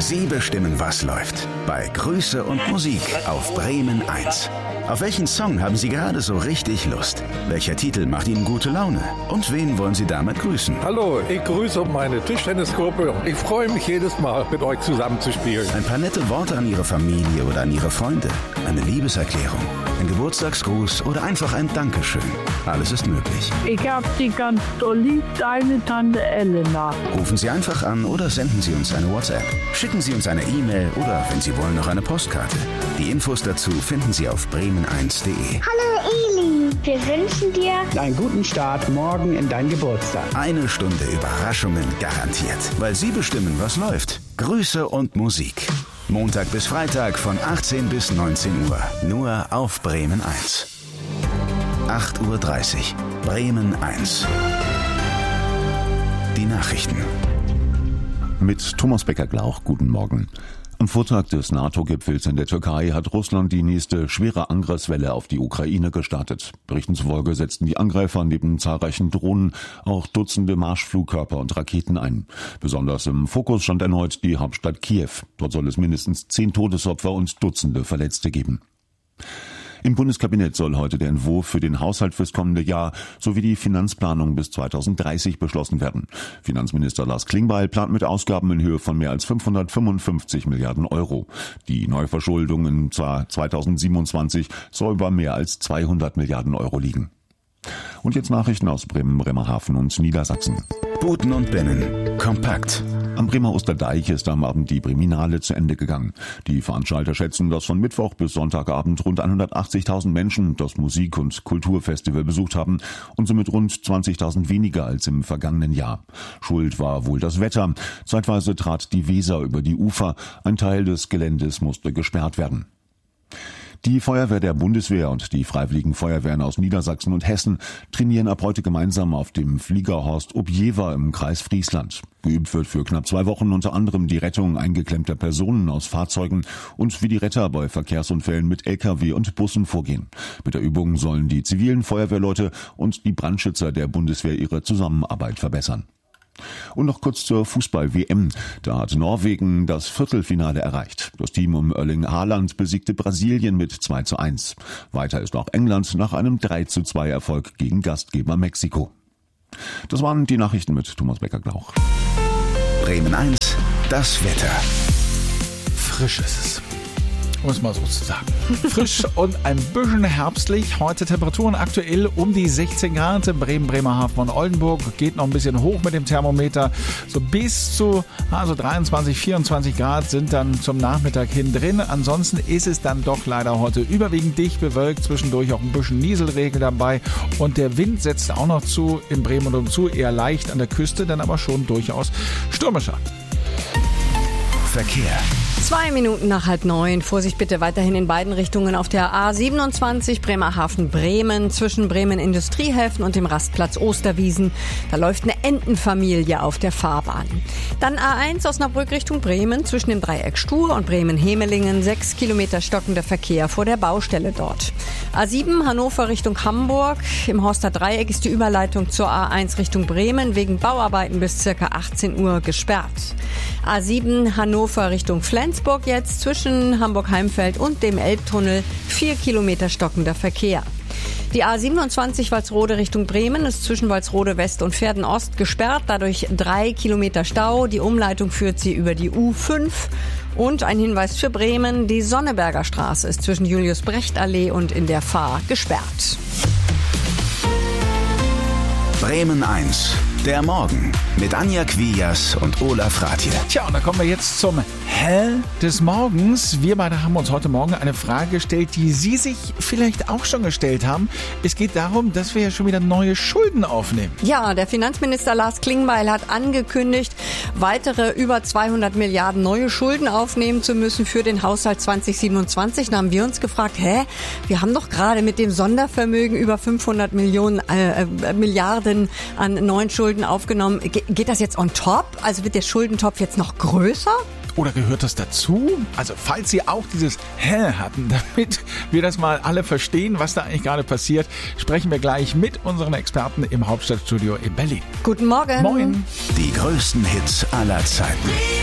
Sie bestimmen, was läuft. Bei Grüße und Musik auf Bremen 1. Auf welchen Song haben Sie gerade so richtig Lust? Welcher Titel macht Ihnen gute Laune? Und wen wollen Sie damit grüßen? Hallo, ich grüße meine Tischtennisgruppe. Ich freue mich jedes Mal, mit euch zusammen zu spielen. Ein paar nette Worte an Ihre Familie oder an Ihre Freunde. Eine Liebeserklärung, ein Geburtstagsgruß oder einfach ein Dankeschön. Alles ist möglich. Ich hab Sie ganz doll lieb, deine Tante Elena. Rufen Sie einfach an oder senden Sie uns eine WhatsApp. Schicken Sie uns eine E-Mail oder, wenn Sie wollen, noch eine Postkarte. Die Infos dazu finden Sie auf bremen1.de. Hallo Eli, wir wünschen dir einen guten Start morgen in dein Geburtstag. Eine Stunde Überraschungen garantiert, weil Sie bestimmen, was läuft. Grüße und Musik. Montag bis Freitag von 18 bis 19 Uhr. Nur auf Bremen 1. 8.30 Uhr. Bremen 1. Die Nachrichten. Mit Thomas Becker-Glauch, guten Morgen. Am Vortag des NATO-Gipfels in der Türkei hat Russland die nächste schwere Angriffswelle auf die Ukraine gestartet. Berichten zufolge setzten die Angreifer neben zahlreichen Drohnen auch Dutzende Marschflugkörper und Raketen ein. Besonders im Fokus stand erneut die Hauptstadt Kiew. Dort soll es mindestens 10 Todesopfer und Dutzende Verletzte geben. Im Bundeskabinett soll heute der Entwurf für den Haushalt fürs kommende Jahr sowie die Finanzplanung bis 2030 beschlossen werden. Finanzminister Lars Klingbeil plant mit Ausgaben in Höhe von mehr als 555 Milliarden Euro. Die Neuverschuldung im Jahr 2027 soll bei mehr als 200 Milliarden Euro liegen. Und jetzt Nachrichten aus Bremen, Bremerhaven und Niedersachsen. Buten und Binnen. Kompakt. Am Bremer Osterdeich ist am Abend die Breminale zu Ende gegangen. Die Veranstalter schätzen, dass von Mittwoch bis Sonntagabend rund 180.000 Menschen das Musik- und Kulturfestival besucht haben und somit rund 20.000 weniger als im vergangenen Jahr. Schuld war wohl das Wetter. Zeitweise trat die Weser über die Ufer. Ein Teil des Geländes musste gesperrt werden. Die Feuerwehr der Bundeswehr und die Freiwilligen Feuerwehren aus Niedersachsen und Hessen trainieren ab heute gemeinsam auf dem Fliegerhorst Objewa im Kreis Friesland. Geübt wird für knapp 2 Wochen unter anderem die Rettung eingeklemmter Personen aus Fahrzeugen und wie die Retter bei Verkehrsunfällen mit Lkw und Bussen vorgehen. Mit der Übung sollen die zivilen Feuerwehrleute und die Brandschützer der Bundeswehr ihre Zusammenarbeit verbessern. Und noch kurz zur Fußball-WM. Da hat Norwegen das Viertelfinale erreicht. Das Team um Erling Haaland besiegte Brasilien mit 2:1. Weiter ist auch England nach einem 3:2 Erfolg gegen Gastgeber Mexiko. Das waren die Nachrichten mit Thomas Becker-Glauch. Bremen 1, das Wetter. Frisch ist es. Um es mal so zu sagen. Frisch und ein bisschen herbstlich. Heute Temperaturen aktuell um die 16 Grad in Bremen, Bremerhaven und Oldenburg. Geht noch ein bisschen hoch mit dem Thermometer. So bis zu 23, 24 Grad sind dann zum Nachmittag hin drin. Ansonsten ist es dann doch leider heute überwiegend dicht bewölkt. Zwischendurch auch ein bisschen Nieselregen dabei. Und der Wind setzt auch noch zu in Bremen und umzu. Eher leicht an der Küste, dann aber schon durchaus stürmischer. Verkehr. 2 Minuten nach 8:30. Vorsicht bitte weiterhin in beiden Richtungen auf der A27 Bremerhaven-Bremen zwischen Bremen Industriehäfen und dem Rastplatz Osterwiesen. Da läuft eine Entenfamilie auf der Fahrbahn. Dann A1 Osnabrück Richtung Bremen zwischen dem Dreieck Stur und Bremen-Hemelingen. 6 Kilometer stockender Verkehr vor der Baustelle dort. A7 Hannover Richtung Hamburg. Im Horster Dreieck ist die Überleitung zur A1 Richtung Bremen wegen Bauarbeiten bis ca. 18 Uhr gesperrt. A7 Hannover Richtung Flensburg jetzt zwischen Hamburg-Heimfeld und dem Elbtunnel 4 Kilometer stockender Verkehr. Die A27 Walsrode Richtung Bremen ist zwischen Walsrode West und Verden Ost gesperrt, dadurch 3 Kilometer Stau. Die Umleitung führt sie über die U5. Und ein Hinweis für Bremen, die Sonneberger Straße ist zwischen Julius-Brecht-Allee und in der Fahr gesperrt. Bremen 1, der Morgen mit Anja Quias und Olaf Rathje. Tja, und da kommen wir jetzt zum Hell des Morgens. Wir beide haben uns heute Morgen eine Frage gestellt, die Sie sich vielleicht auch schon gestellt haben. Es geht darum, dass wir ja schon wieder neue Schulden aufnehmen. Ja, der Finanzminister Lars Klingbeil hat angekündigt, weitere über 200 Milliarden neue Schulden aufnehmen zu müssen für den Haushalt 2027. Da haben wir uns gefragt, wir haben doch gerade mit dem Sondervermögen über 500 Milliarden an neuen Schulden aufgenommen. Geht das jetzt on top? Also wird der Schuldentopf jetzt noch größer? Oder gehört das dazu? Also falls Sie auch dieses hatten, damit wir das mal alle verstehen, was da eigentlich gerade passiert, sprechen wir gleich mit unseren Experten im Hauptstadtstudio in Berlin. Guten Morgen. Moin. Die größten Hits aller Zeiten.